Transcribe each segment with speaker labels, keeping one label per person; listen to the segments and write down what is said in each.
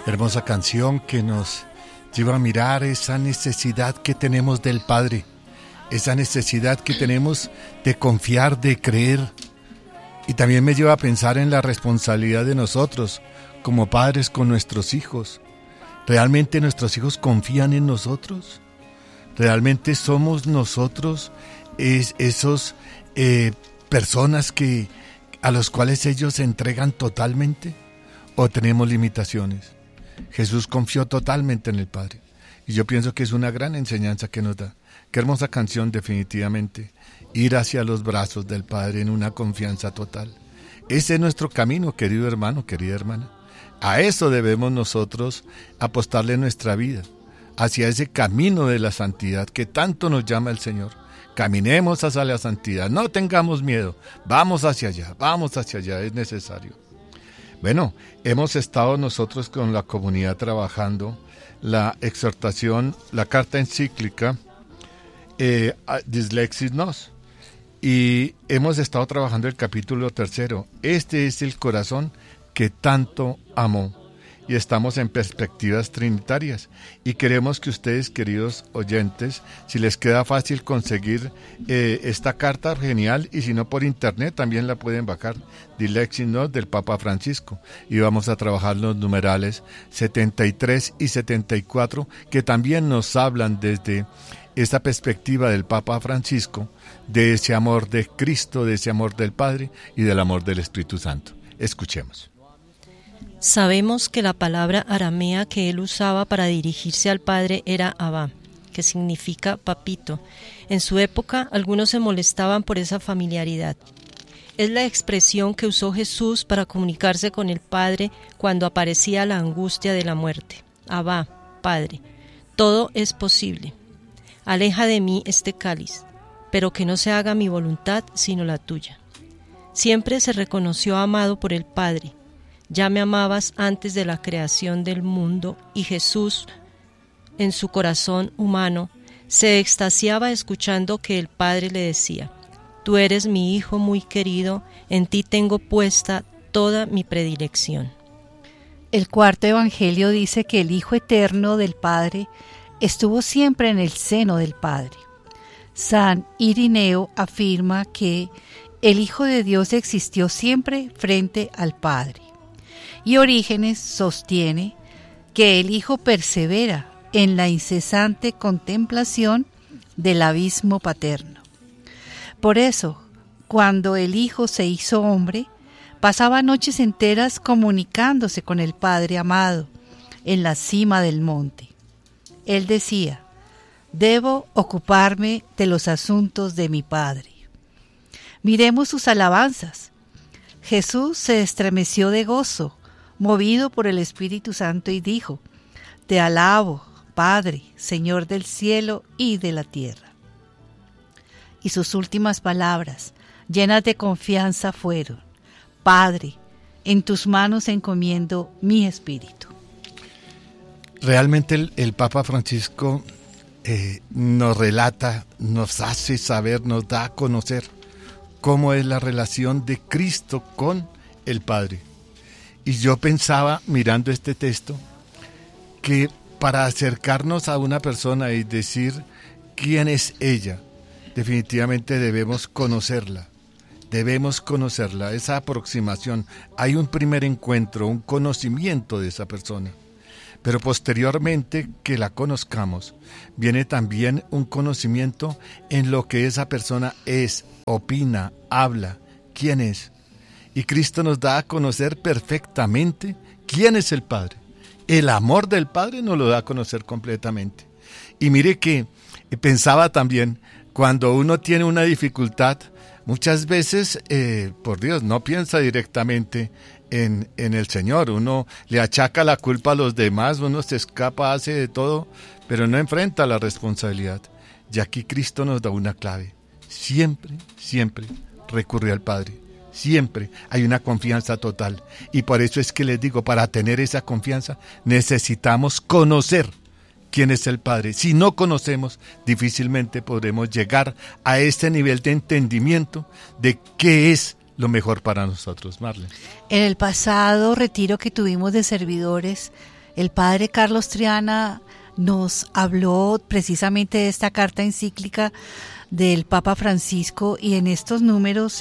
Speaker 1: Hermosa canción que nos lleva a mirar esa necesidad que tenemos del Padre, esa necesidad que tenemos de confiar, de creer. Y también me lleva a pensar en la responsabilidad de nosotros como padres con nuestros hijos. ¿Realmente nuestros hijos confían en nosotros? ¿Realmente somos nosotros esos personas a los cuales ellos se entregan totalmente? ¿O tenemos limitaciones? Jesús confió totalmente en el Padre. Y yo pienso que es una gran enseñanza que nos da. Qué hermosa canción, definitivamente. Ir hacia los brazos del Padre en una confianza total. Ese es nuestro camino, querido hermano, querida hermana. A eso debemos nosotros apostarle nuestra vida. Hacia ese camino de la santidad que tanto nos llama el Señor. Caminemos hacia la santidad. No tengamos miedo. Vamos hacia allá. Es necesario. Bueno, hemos estado nosotros con la comunidad trabajando la exhortación, la carta encíclica Dislexis Nos, y hemos estado trabajando el capítulo 3. Este es el corazón que tanto amó, y estamos en perspectivas trinitarias, y queremos que ustedes, queridos oyentes, si les queda fácil conseguir esta carta, genial, y si no por internet también la pueden bajar, Dislexis Nos del Papa Francisco, y vamos a trabajar los numerales 73 y 74, que también nos hablan desde esta perspectiva del Papa Francisco, de ese amor de Cristo, de ese amor del Padre y del amor del Espíritu Santo. Escuchemos.
Speaker 2: Sabemos que la palabra aramea que él usaba para dirigirse al Padre era Abba, que significa papito. En su época, algunos se molestaban por esa familiaridad. Es la expresión que usó Jesús para comunicarse con el Padre cuando aparecía la angustia de la muerte. Abba, Padre, todo es posible. Aleja de mí este cáliz, pero que no se haga mi voluntad sino la tuya. Siempre se reconoció amado por el Padre. Ya me amabas antes de la creación del mundo, y Jesús, en su corazón humano, se extasiaba escuchando que el Padre le decía: tú eres mi Hijo muy querido, en ti tengo puesta toda mi predilección.
Speaker 3: El cuarto evangelio dice que el Hijo eterno del Padre estuvo siempre en el seno del Padre. San Irineo afirma que el Hijo de Dios existió siempre frente al Padre. Y Orígenes sostiene que el Hijo persevera en la incesante contemplación del abismo paterno. Por eso, cuando el Hijo se hizo hombre, pasaba noches enteras comunicándose con el Padre amado en la cima del monte. Él decía: debo ocuparme de los asuntos de mi Padre. Miremos sus alabanzas. Jesús se estremeció de gozo, movido por el Espíritu Santo, y dijo: te alabo, Padre, Señor del cielo y de la tierra. Y sus últimas palabras, llenas de confianza, fueron: Padre, en tus manos encomiendo mi espíritu.
Speaker 1: Realmente el Papa Francisco nos relata, nos hace saber, nos da a conocer cómo es la relación de Cristo con el Padre. Y yo pensaba, mirando este texto, que para acercarnos a una persona y decir quién es ella, definitivamente debemos conocerla, esa aproximación. Hay un primer encuentro, un conocimiento de esa persona. Pero posteriormente que la conozcamos, viene también un conocimiento en lo que esa persona es, opina, habla, quién es. Y Cristo nos da a conocer perfectamente quién es el Padre. El amor del Padre nos lo da a conocer completamente. Y mire que pensaba también, cuando uno tiene una dificultad, muchas veces, por Dios, no piensa directamente en el Señor. Uno le achaca la culpa a los demás, uno se escapa, hace de todo, pero no enfrenta la responsabilidad. Y aquí Cristo nos da una clave. Siempre recurre al Padre. Siempre hay una confianza total. Y por eso es que les digo, para tener esa confianza necesitamos conocer quién es el Padre. Si no conocemos, difícilmente podremos llegar a este nivel de entendimiento de qué es lo mejor para nosotros, Marlene.
Speaker 3: En el pasado retiro que tuvimos de servidores, El padre Carlos Triana nos habló precisamente de esta carta encíclica del Papa Francisco, y en estos números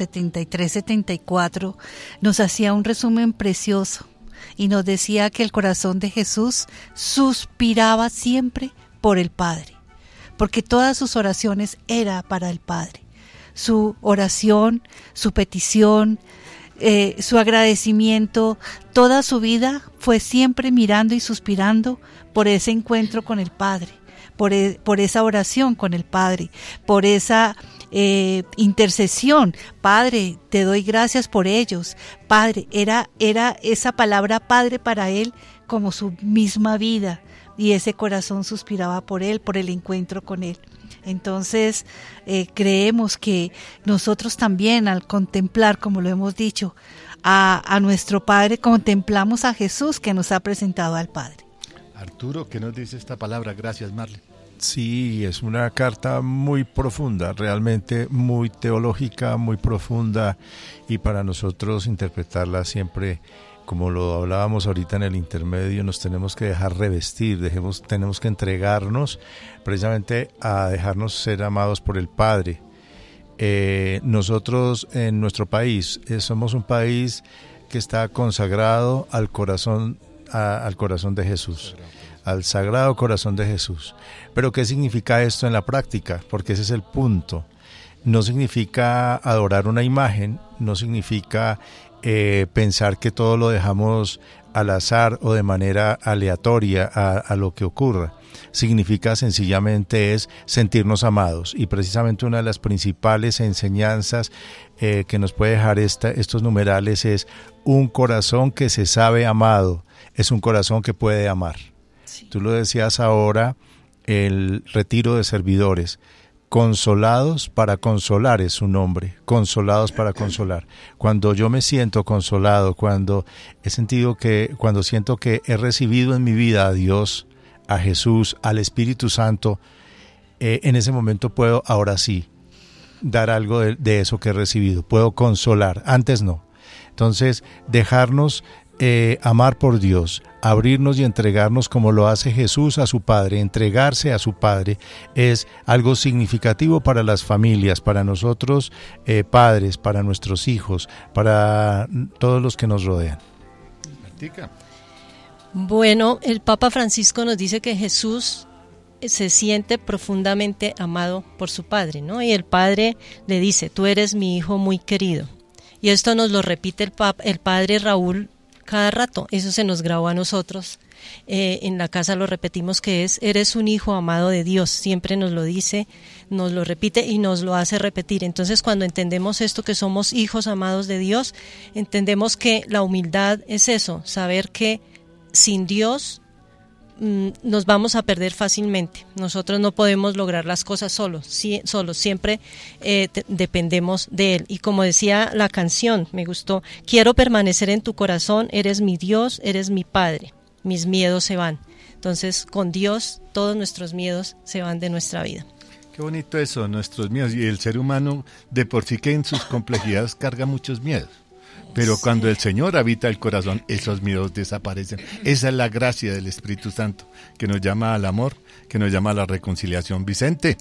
Speaker 3: 73-74 nos hacía un resumen precioso y nos decía que el corazón de Jesús suspiraba siempre por el Padre, porque todas sus oraciones era para el Padre. Su oración, su petición, su agradecimiento, toda su vida fue siempre mirando y suspirando por ese encuentro con el Padre, por esa oración con el Padre, por esa intercesión. Padre, te doy gracias por ellos. Padre, era esa palabra Padre para él como su misma vida, y ese corazón suspiraba por él, por el encuentro con él. Entonces creemos que nosotros también, al contemplar, como lo hemos dicho, a nuestro Padre, contemplamos a Jesús que nos ha presentado al Padre.
Speaker 1: Arturo, ¿qué nos dice esta palabra? Gracias, Marlene.
Speaker 4: Sí, es una carta muy profunda, realmente muy teológica, muy profunda, y para nosotros interpretarla siempre, como lo hablábamos ahorita en el intermedio, nos tenemos que dejar revestir, tenemos que entregarnos precisamente a dejarnos ser amados por el Padre. Nosotros en nuestro país somos un país que está consagrado al corazón de Jesús, al Sagrado Corazón de Jesús. Pero ¿qué significa esto en la práctica? Porque ese es el punto. No significa adorar una imagen, no significa pensar que todo lo dejamos al azar o de manera aleatoria a lo que ocurra. Significa sencillamente es sentirnos amados, y precisamente una de las principales enseñanzas que nos puede dejar estos numerales es: un corazón que se sabe amado es un corazón que puede amar. Sí. Tú lo decías ahora, el retiro de servidores. Consolados para consolar es su nombre, consolados para consolar. Cuando yo me siento consolado, cuando siento que he recibido en mi vida a Dios, a Jesús, al Espíritu Santo, en ese momento puedo, ahora sí, dar algo de eso que he recibido, puedo consolar, antes no. Entonces, dejarnos amar por Dios, abrirnos y entregarnos como lo hace Jesús a su Padre, entregarse a su Padre, es algo significativo para las familias, para nosotros padres, para nuestros hijos, para todos los que nos rodean.
Speaker 2: Bueno, el Papa Francisco nos dice que Jesús se siente profundamente amado por su Padre, ¿no? Y el Padre le dice: tú eres mi hijo muy querido. Y esto nos lo repite el Padre Raúl cada rato. Eso se nos grabó a nosotros. En la casa lo repetimos, que eres un hijo amado de Dios. Siempre nos lo dice, nos lo repite y nos lo hace repetir. Entonces, cuando entendemos esto, que somos hijos amados de Dios, entendemos que la humildad es eso, saber que sin Dios nos vamos a perder fácilmente. Nosotros no podemos lograr las cosas solos, siempre dependemos de Él. Y como decía la canción, me gustó: quiero permanecer en tu corazón, eres mi Dios, eres mi Padre, mis miedos se van. Entonces, con Dios todos nuestros miedos se van de nuestra vida.
Speaker 1: Qué bonito eso, nuestros miedos. Y el ser humano de por sí, que en sus complejidades carga muchos miedos. Pero cuando el Señor habita el corazón, esos miedos desaparecen. Esa es la gracia del Espíritu Santo, que nos llama al amor, que nos llama a la reconciliación. Vicente.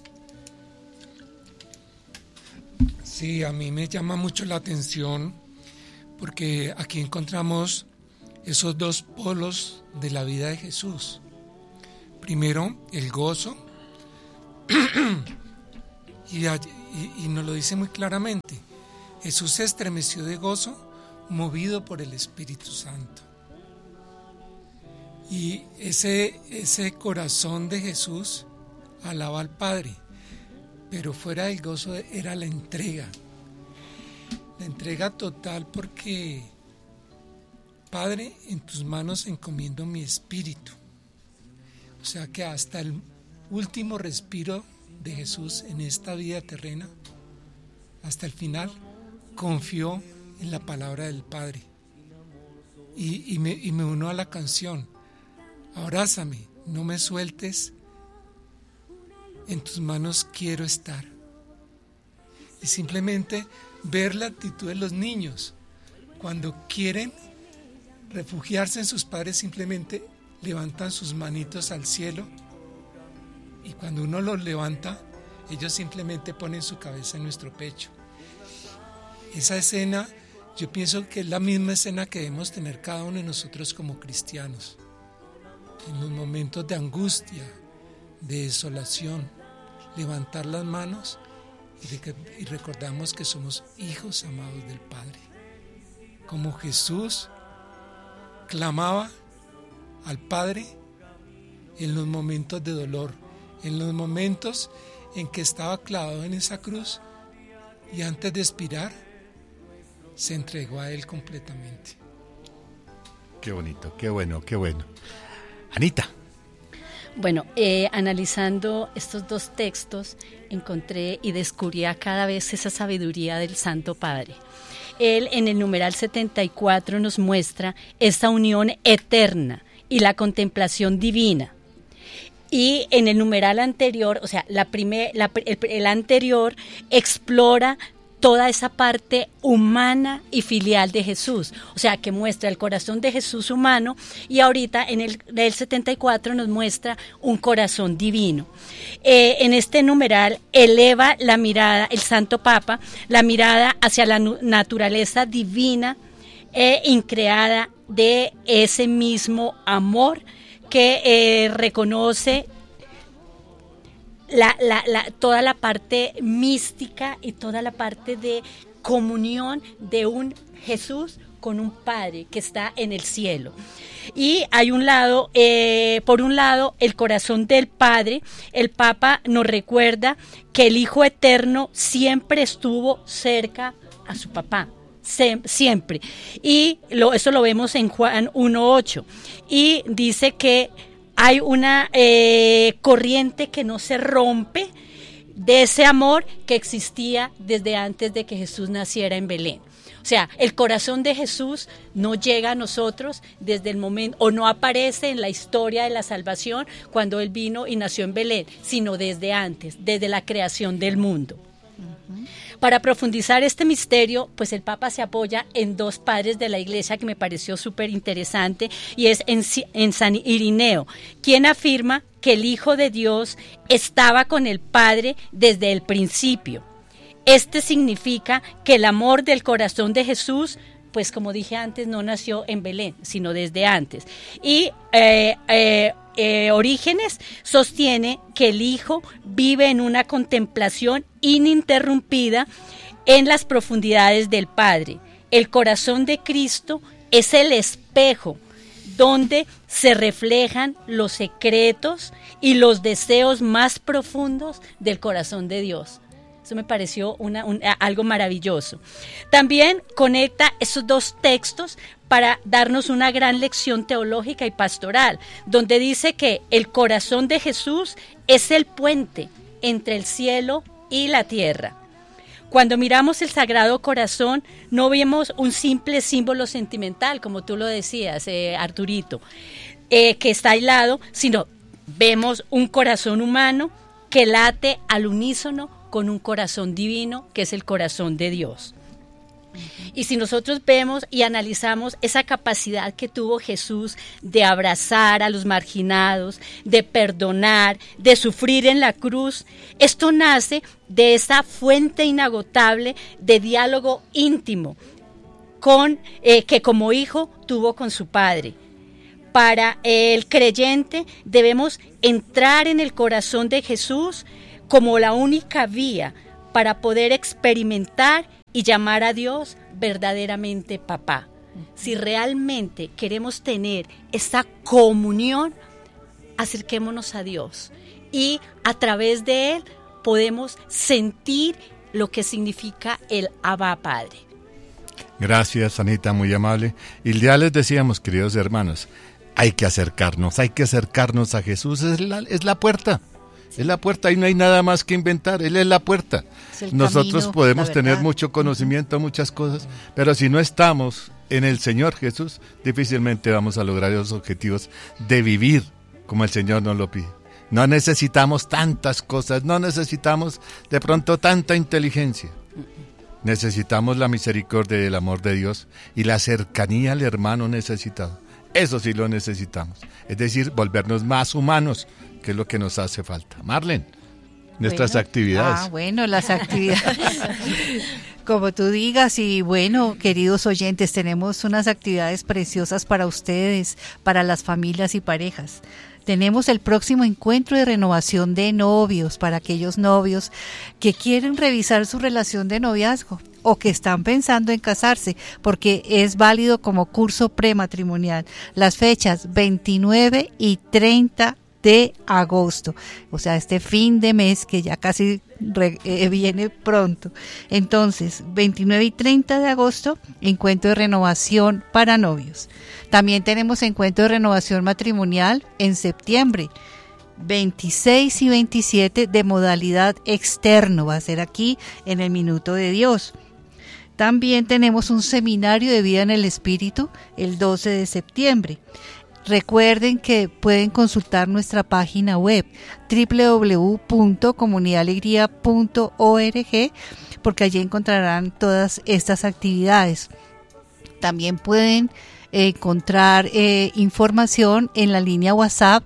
Speaker 5: Sí, a mí me llama mucho la atención, porque aquí encontramos esos dos polos de la vida de Jesús. Primero, el gozo, y nos lo dice muy claramente. Jesús se estremeció de gozo, movido por el Espíritu Santo. Y ese corazón de Jesús alaba al Padre, pero fuera del gozo era la entrega total, porque: Padre, en tus manos encomiendo mi espíritu. O sea que hasta el último respiro de Jesús en esta vida terrena, hasta el final, confió en la palabra del Padre. Y me uno a la canción: abrázame, no me sueltes, en tus manos quiero estar. Y simplemente ver la actitud de los niños cuando quieren refugiarse en sus padres, simplemente levantan sus manitos al cielo y cuando uno los levanta, ellos simplemente ponen su cabeza en nuestro pecho. Esa escena, yo pienso que es la misma escena que debemos tener cada uno de nosotros como cristianos. En los momentos de angustia, de desolación, levantar las manos y recordamos que somos hijos amados del Padre. Como Jesús clamaba al Padre en los momentos de dolor, en los momentos en que estaba clavado en esa cruz y antes de expirar se entregó a Él completamente.
Speaker 1: Qué bonito, qué bueno, qué bueno. Anita.
Speaker 6: Bueno, analizando estos dos textos, encontré y descubrí cada vez esa sabiduría del Santo Padre. Él en el numeral 74 nos muestra esta unión eterna y la contemplación divina. Y en el numeral anterior, o sea, el anterior explora toda esa parte humana y filial de Jesús, o sea, que muestra el corazón de Jesús humano, y ahorita en el 74 nos muestra un corazón divino. En este numeral eleva la mirada, el Santo Papa, la mirada hacia la naturaleza divina e increada de ese mismo amor que reconoce toda la parte mística y toda la parte de comunión de un Jesús con un Padre que está en el cielo. Y hay un lado, por un lado, el corazón del Padre. El Papa nos recuerda que el Hijo Eterno siempre estuvo cerca a su papá. Siempre. Y eso lo vemos en Juan 1:8. Y dice que hay una corriente que no se rompe de ese amor que existía desde antes de que Jesús naciera en Belén. O sea, el corazón de Jesús no llega a nosotros desde el momento, o no aparece en la historia de la salvación cuando Él vino y nació en Belén, sino desde antes, desde la creación del mundo. Para profundizar este misterio, pues el Papa se apoya en dos padres de la Iglesia que me pareció súper interesante, y es en San Irineo, quien afirma que el Hijo de Dios estaba con el Padre desde el principio. Este significa que el amor del corazón de Jesús, pues como dije antes, no nació en Belén, sino desde antes. Y Orígenes sostiene que el Hijo vive en una contemplación ininterrumpida en las profundidades del Padre. El corazón de Cristo es el espejo donde se reflejan los secretos y los deseos más profundos del corazón de Dios. Eso me pareció algo maravilloso. También conecta esos dos textos para darnos una gran lección teológica y pastoral, donde dice que el corazón de Jesús es el puente entre el cielo y la tierra. Cuando miramos el Sagrado Corazón, no vemos un simple símbolo sentimental, como tú lo decías, Arturito, que está aislado, sino vemos un corazón humano que late al unísono con un corazón divino, que es el corazón de Dios. Y si nosotros vemos y analizamos esa capacidad que tuvo Jesús de abrazar a los marginados, de perdonar, de sufrir en la cruz, esto nace de esa fuente inagotable de diálogo íntimo que como hijo tuvo con su Padre. Para el creyente debemos entrar en el corazón de Jesús como la única vía para poder experimentar y llamar a Dios verdaderamente papá. Si realmente queremos tener esa comunión, acerquémonos a Dios y a través de Él podemos sentir lo que significa el Abba Padre.
Speaker 1: Gracias, Anita, muy amable. Y ya les decíamos, queridos hermanos, hay que acercarnos a Jesús, es la puerta. Es la puerta, ahí no hay nada más que inventar, Él es la puerta. Nosotros podemos tener mucho conocimiento, muchas cosas, pero si no estamos en el Señor Jesús, difícilmente vamos a lograr esos objetivos de vivir como el Señor nos lo pide. No necesitamos tantas cosas, no necesitamos de pronto tanta inteligencia. Necesitamos la misericordia y el amor de Dios y la cercanía al hermano necesitado. Eso sí lo necesitamos. Es decir, volvernos más humanos, que es lo que nos hace falta. Marlene, nuestras actividades.
Speaker 3: Bueno, las actividades. Como tú digas, y bueno, queridos oyentes, tenemos unas actividades preciosas para ustedes, para las familias y parejas. Tenemos el próximo encuentro de renovación de novios para aquellos novios que quieren revisar su relación de noviazgo o que están pensando en casarse, porque es válido como curso prematrimonial. Las fechas 29 y 30 de agosto, o sea, este fin de mes que ya casi viene pronto. Entonces, 29 y 30 de agosto, encuentro de renovación para novios. También tenemos encuentro de renovación matrimonial en septiembre, 26 y 27 de modalidad externo, va a ser aquí en el Minuto de Dios. También tenemos un seminario de vida en el Espíritu el 12 de septiembre. Recuerden que pueden consultar nuestra página web www.comunidadalegría.org porque allí encontrarán todas estas actividades. También pueden encontrar información en la línea WhatsApp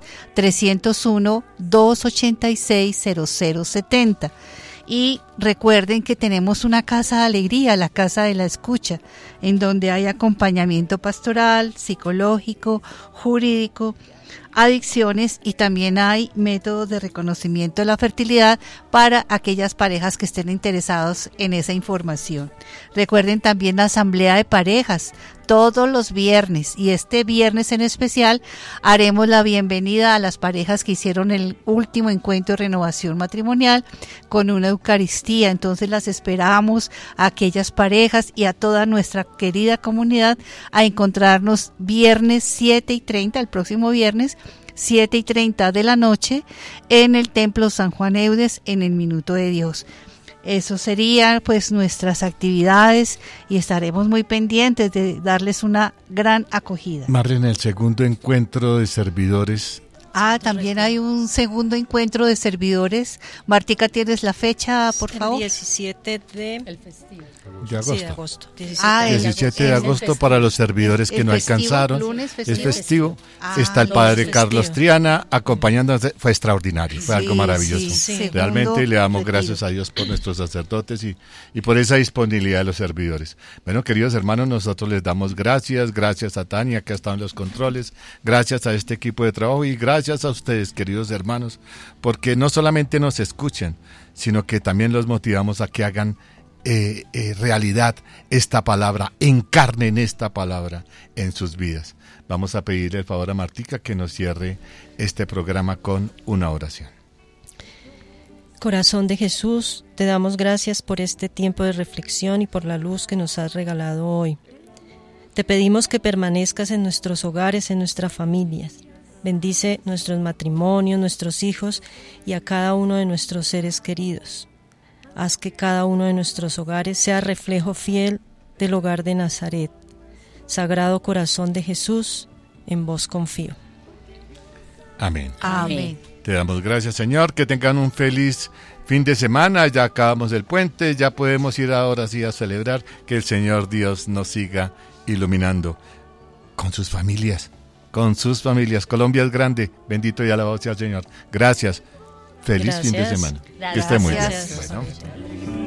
Speaker 3: 301-286-0070. Y recuerden que tenemos una casa de alegría, la Casa de la Escucha, en donde hay acompañamiento pastoral, psicológico, jurídico, adicciones, y también hay métodos de reconocimiento de la fertilidad para aquellas parejas que estén interesados en esa información. Recuerden también la asamblea de parejas todos los viernes, y este viernes en especial haremos la bienvenida a las parejas que hicieron el último encuentro de renovación matrimonial con una Eucaristía. Entonces las esperamos a aquellas parejas y a toda nuestra querida comunidad a encontrarnos viernes 7:30, el próximo viernes 7:30 de la noche en el Templo San Juan Eudes en el Minuto de Dios. Eso serían pues nuestras actividades y estaremos muy pendientes de darles una gran acogida.
Speaker 1: Marlene, el segundo encuentro de servidores.
Speaker 3: También hay un segundo encuentro de servidores. Martica, ¿tienes la fecha, por favor?
Speaker 2: El 17
Speaker 5: El festivo.
Speaker 1: De agosto.
Speaker 2: Sí, de agosto.
Speaker 1: 17 de agosto para los servidores que no alcanzaron. Es festivo. Está el padre Carlos Triana acompañándonos. Fue extraordinario, fue algo maravilloso.
Speaker 3: Sí.
Speaker 1: Realmente le damos
Speaker 3: Festivo.
Speaker 1: gracias a Dios por nuestros sacerdotes y por esa disponibilidad de los servidores. Bueno, queridos hermanos, nosotros les damos gracias a Tania que ha estado en los controles, gracias a este equipo de trabajo y gracias a ustedes, queridos hermanos, porque no solamente nos escuchan, sino que también los motivamos a que hagan realidad esta palabra, encarnen esta palabra en sus vidas. Vamos a pedirle el favor a Martica que nos cierre este programa con una oración.
Speaker 2: Corazón de Jesús, te damos gracias por este tiempo de reflexión y por la luz que nos has regalado hoy. Te pedimos que permanezcas en nuestros hogares, en nuestras familias. Bendice nuestros matrimonios, nuestros hijos y a cada uno de nuestros seres queridos. Haz que cada uno de nuestros hogares sea reflejo fiel del hogar de Nazaret. Sagrado Corazón de Jesús, en vos confío.
Speaker 1: Amén.
Speaker 3: Amén.
Speaker 1: Te damos gracias, Señor, que tengan un feliz fin de semana. Ya acabamos el puente, ya podemos ir ahora sí a celebrar, que el Señor Dios nos siga iluminando con sus familias. Colombia es grande, bendito y alabado sea el Señor. Gracias, feliz fin de semana.
Speaker 6: Gracias.
Speaker 1: Que esté muy bien.
Speaker 3: Gracias.
Speaker 1: Bueno.